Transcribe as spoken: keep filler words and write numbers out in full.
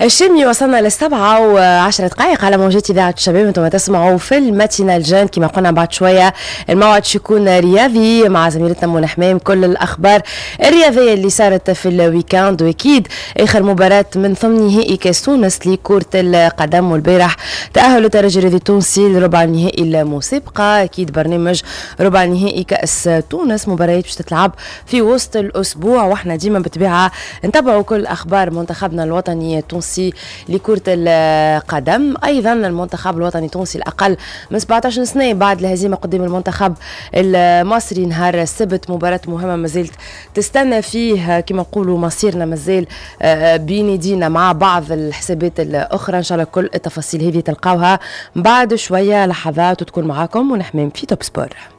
الشامي وصلنا للسبعة وعشر دقائق على موجات إذاعة الشباب. انتم تسمعوا في الماتينال جان كما قلنا بعد شوية الموعد شيكون رياضي مع زميلتنا منى حمام. كل الأخبار الرياضية اللي صارت في الويكاند، وأكيد آخر مباراة من ضمن نهائي كأس تونس لكرة القدم، والبارح تأهل الترجي الرياضي التونسي لربع النهائي المسابقة. أكيد برنامج ربع نهائي كأس تونس مباريات باش تتلعب في وسط الأسبوع، واحنا ديما بطبيعة نتابعوا كل أخبار منتخبنا الوطني التونسي لكرة القدم. أيضا المنتخب الوطني التونسي الأقل من سبعة عشر سنة بعد الهزيمة قدام المنتخب المصري نهار السبت، مباراة مهمة مازالت تستنى فيه كما نقولوا مصيرنا مازال بين يدينا مع بعض الحسابات الأخرى. إن شاء الله كل التفاصيل هذه تلقاوها بعد شوية لحظات وتكون معاكم منى حمام في توب سبور.